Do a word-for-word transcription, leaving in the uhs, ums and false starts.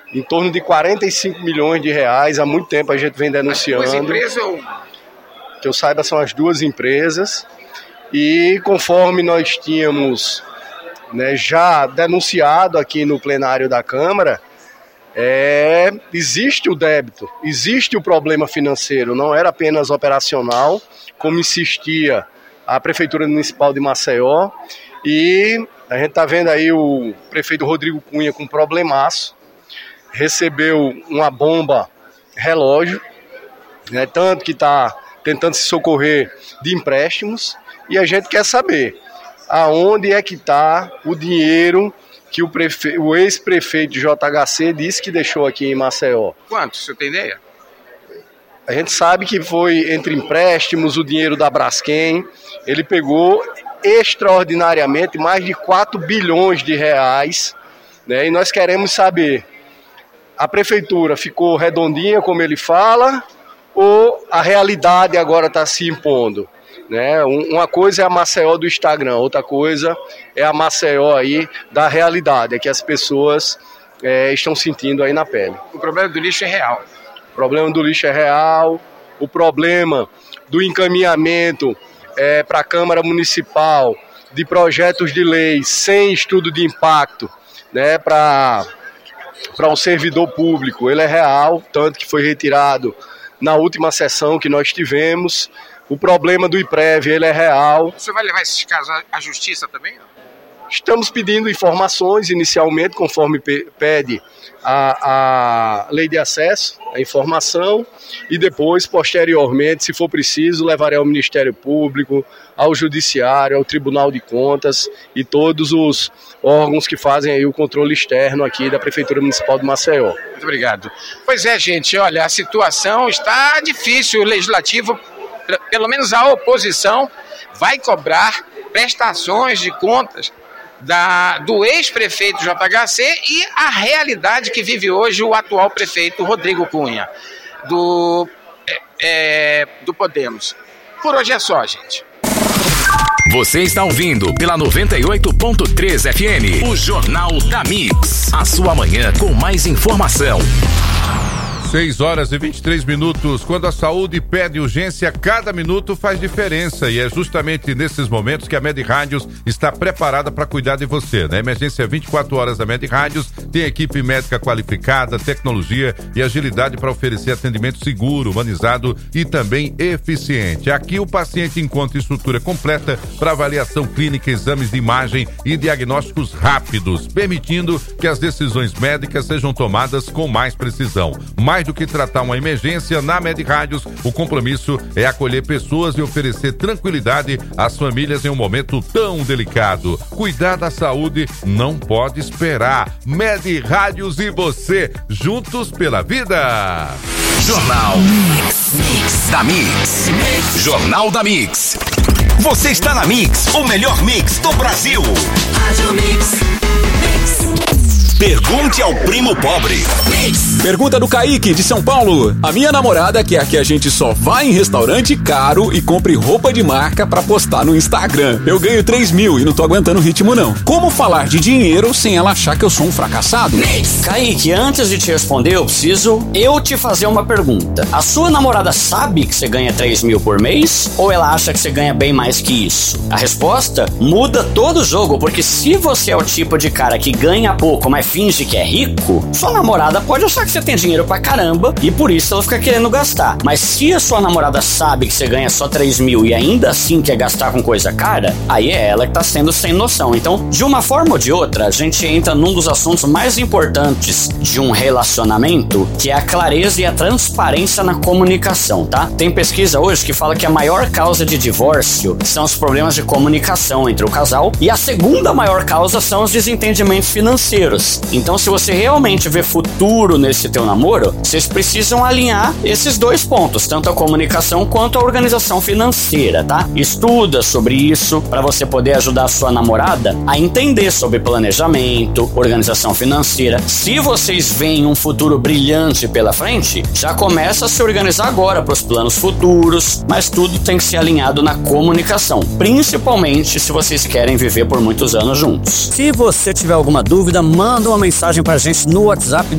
em torno de quarenta e cinco milhões de reais. Há muito tempo a gente vem denunciando. As duas empresas ou... Que eu saiba, são as duas empresas. E conforme nós tínhamos, né, já denunciado aqui no plenário da Câmara, é, existe o débito, existe o problema financeiro, não era apenas operacional, como insistia a Prefeitura Municipal de Maceió. E a gente está vendo aí o prefeito Rodrigo Cunha com problemaço, recebeu uma bomba relógio, né, tanto que está tentando se socorrer de empréstimos, e a gente quer saber aonde é que está o dinheiro que o, prefe... o ex-prefeito de J H C disse que deixou aqui em Maceió. Quanto? Você tem ideia? A gente sabe que foi entre empréstimos, o dinheiro da Braskem. Ele pegou extraordinariamente mais de quatro bilhões de reais, né? E nós queremos saber, a prefeitura ficou redondinha, como ele fala, ou a realidade agora está se impondo? Né? Uma coisa é a Maceió do Instagram, outra coisa é a Maceió aí da realidade, é que as pessoas é, estão sentindo aí na pele. O problema do lixo é real. O problema do lixo é real, o problema do encaminhamento é, para a Câmara Municipal de projetos de lei sem estudo de impacto, né, para para um servidor público, ele é real, tanto que foi retirado na última sessão que nós tivemos. O problema do I P R E V, ele é real. Você vai levar esses casos à justiça também? Estamos pedindo informações inicialmente, conforme pede a, a lei de acesso à informação, e depois, posteriormente, se for preciso, levarei ao Ministério Público, ao Judiciário, ao Tribunal de Contas e todos os órgãos que fazem aí o controle externo aqui da Prefeitura Municipal de Maceió. Muito obrigado. Pois é, gente, olha, a situação está difícil. O Legislativo, pelo menos a oposição, vai cobrar prestações de contas da, do ex-prefeito J H C e a realidade que vive hoje o atual prefeito Rodrigo Cunha, do, é, é, do Podemos. Por hoje é só, gente. Você está ouvindo pela noventa e oito ponto três F M, o Jornal da Mix. A sua manhã com mais informação. seis horas e vinte e três minutos. Quando a saúde pede urgência, cada minuto faz diferença. E é justamente nesses momentos que a Med Rádios está preparada para cuidar de você. Na emergência vinte e quatro horas da Med Rádios tem equipe médica qualificada, tecnologia e agilidade para oferecer atendimento seguro, humanizado e também eficiente. Aqui o paciente encontra estrutura completa para avaliação clínica, exames de imagem e diagnósticos rápidos, permitindo que as decisões médicas sejam tomadas com mais precisão. Mais Mais do que tratar uma emergência, na Med Rádios, o compromisso é acolher pessoas e oferecer tranquilidade às famílias em um momento tão delicado. Cuidar da saúde não pode esperar. Med Rádios e você, juntos pela vida. Jornal Mix, Mix da Mix. Mix. Jornal da Mix. Você está na Mix, o melhor mix do Brasil. Rádio Mix. Pergunte ao primo pobre. Pergunta do Kaique, de São Paulo. A minha namorada quer que a gente só vá em restaurante caro e compre roupa de marca pra postar no Instagram. Eu ganho três mil e não tô aguentando o ritmo, não. Como falar de dinheiro sem ela achar que eu sou um fracassado? Kaique, antes de te responder, eu preciso eu te fazer uma pergunta. A sua namorada sabe que você ganha três mil por mês? Ou ela acha que você ganha bem mais que isso? A resposta muda todo o jogo, porque se você é o tipo de cara que ganha pouco, mas finge que é rico, sua namorada pode achar que você tem dinheiro pra caramba e por isso ela fica querendo gastar. Mas se a sua namorada sabe que você ganha só três mil e ainda assim quer gastar com coisa cara, aí é ela que tá sendo sem noção. Então, de uma forma ou de outra, a gente entra num dos assuntos mais importantes de um relacionamento, que é a clareza e a transparência na comunicação, tá? Tem pesquisa hoje que fala que a maior causa de divórcio são os problemas de comunicação entre o casal e a segunda maior causa são os desentendimentos financeiros. Então, se você realmente vê futuro nesse teu namoro, vocês precisam alinhar esses dois pontos, tanto a comunicação quanto a organização financeira, tá? Estuda sobre isso para você poder ajudar a sua namorada a entender sobre planejamento, organização financeira. Se vocês veem um futuro brilhante pela frente, já começa a se organizar agora para os planos futuros, mas tudo tem que ser alinhado na comunicação, principalmente se vocês querem viver por muitos anos juntos. Se você tiver alguma dúvida, manda uma mensagem pra gente no WhatsApp